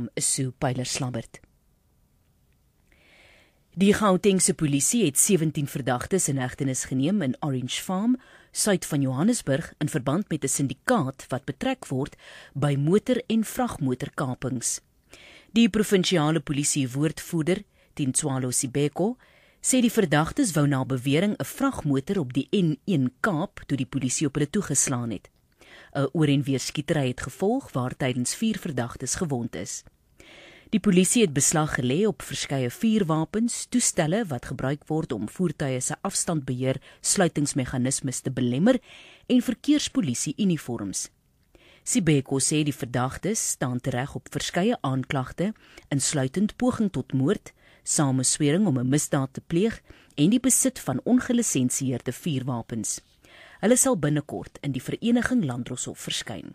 naam is Sue Pyler-Slabbert. Die Gautengse polisie het 17 verdagtes in hegtenis geneem in Orange Farm, suid van Johannesburg, in verband met 'n syndikaat wat betrek word by motor- en vragmotorkapings. Die provinsiale polisie woordvoerder, Tintswalo Sibeko, sê die verdagtes wou na bewering 'n vragmotor op die N1 Kaap toe die polisie op hulle toegeslaan het. 'n oor en weer skietery het gevolg waar tydens 4 verdagtes gewond is. Die polisie het beslag gelê op verskeie vuurwapens, toestelle wat gebruik word om voertuie se afstandbeheer sluitingsmeganismes te belemmer en verkeerspolisie uniforms. Sibeko sê die verdagtes staan tereg op verskeie aanklagte, insluitend poging tot moord, sameswering om 'n misdaad te pleeg en die besit van ongelisensieerde vuurwapens. Hulle sal binnekort in die Vereniging Landdroshof verskyn.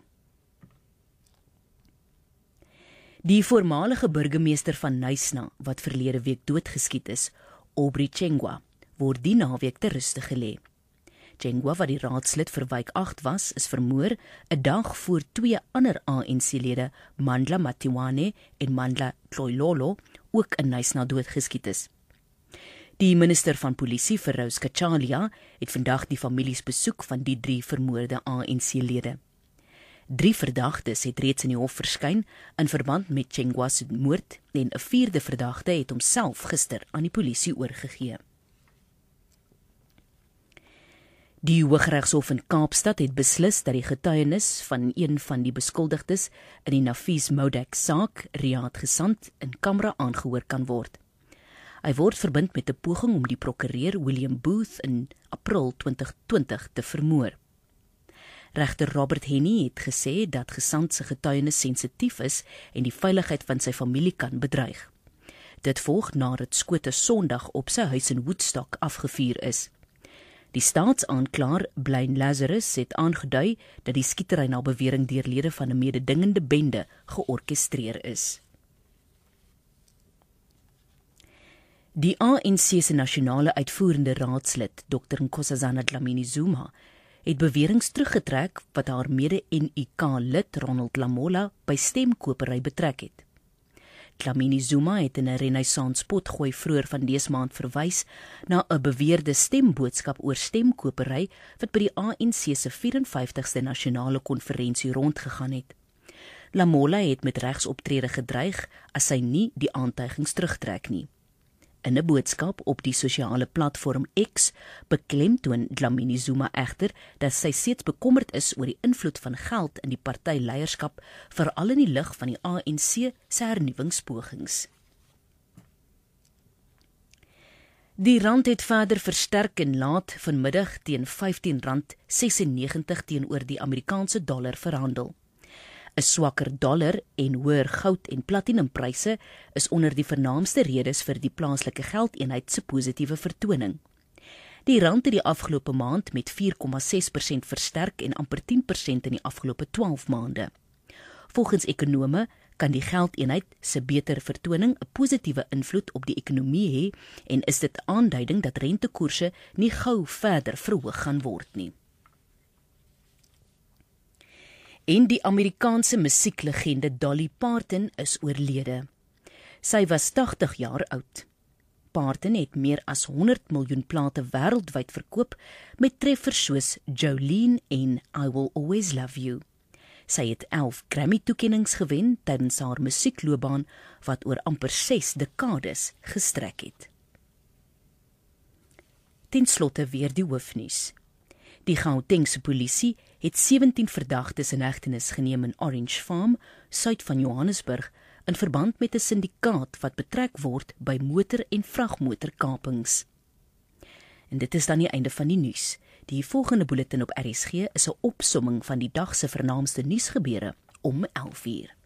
Die voormalige burgemeester van Knysna, wat verlede week doodgeskiet is, Aubrey Chengwa, word die naweek ter ruste gelê. Chengwa, wat die raadslid vir Wijk 8 was, is vermoor 'n dag voor 2 ander ANC-lede, Mandla Matiwane en Mandla Tloilolo, ook in Knysna doodgeskiet is. Die minister van polisie, Feroz Kachalia, het vandag die families besoek van die 3 vermoorde ANC-lede. 3 verdagtes het reeds in die hof verskyn in verband met Chengwa se moord en 'n 4de verdagte het homself gister aan die polisie oorgegee. Die Hooggeregshof in Kaapstad het beslis dat die getuienis van een van die beskuldigdes in die Nafees Modak saak, Riyad Gesant, in kamera aangehoor kan word. Hy word verbind met 'n poging om die prokureur William Booth in April 2020 te vermoor. Regter Robert Henny het gesê dat Gesant se getuienis sensitief is en die veiligheid van sy familie kan bedreig. Dit volg nadat skote Sondag op sy huis in Woodstock afgevuur is. Die staatsaanklaer Blaine Lazarus het aangedui dat die skietery na bewering deur lede van 'n mededingende bende georkestreer is. Die ANC se nasionale uitvoerende raadslid, Dr. Nkosazana Dlamini-Zuma, het beweringe teruggetrek wat haar mede-NUK-lid Ronald Lamola by stemkopery betrek het. Dlamini-Zuma het in 'n Renaissance potgooi vroeër van dese maand verwys na 'n beweerde stemboodskap oor stemkopery wat by die ANC se 54ste nasionale konferensie rondgegaan het. Lamola het met regsoptrede gedreig as sy nie die aantuigings terugtrek nie. In 'n boodskap op die sosiale platform X beklemtoon Dlamini-Zuma egter dat sy steeds bekommerd is oor die invloed van geld in die partyleierskap, veral in die lig van die ANC se hernuwingspogings. Die rand het verder versterk en laat vanmiddag teen R15.96 teenoor die Amerikaanse dollar verhandel. 'n Swakker dollar en hoër goud- en platinumpryse is onder die vernaamste redes vir die plaaslike geldeenheid se positiewe vertoning. Die rand het die afgelope maand met 4,6% versterk en amper 10% in die afgelope 12 maande. Volgens ekonome kan die geldeenheid se beter vertoning 'n positiewe invloed op die ekonomie hê en is dit aanduiding dat rentekoerse nie gou verder verhoog gaan word nie. En die Amerikaanse musieklegende Dolly Parton is oorlede. Sy was 80 jaar oud. Parton het meer as 100 miljoen plate wêreldwyd verkoop met treffers soos Jolene en I Will Always Love You. Sy het 11 Grammy-toekennings gewen tydens haar musiekloopbaan wat oor amper 6 dekades gestrek het. Ten slotte weer die hoofnuus. Die Gautengse polisie het 17 verdagtes in hegtenis geneem in Orange Farm, suid van Johannesburg, in verband met 'n syndikaat wat betrek word by motor- en vragmotorkapings. En dit is dan die einde van die nuus. Die volgende bulletin op RSG is 'n opsomming van die dag se vernaamste nuusgebeure om 11 uur.